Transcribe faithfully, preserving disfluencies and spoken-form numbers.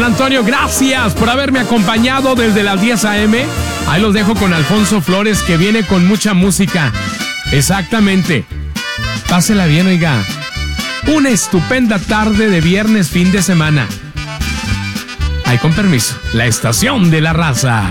San Antonio, gracias por haberme acompañado desde las diez a eme. Ahí los dejo con Alfonso Flores, que viene con mucha música. Exactamente. Pásela bien, oiga. Una estupenda tarde de viernes, fin de semana. Ahí con permiso, la estación de la raza.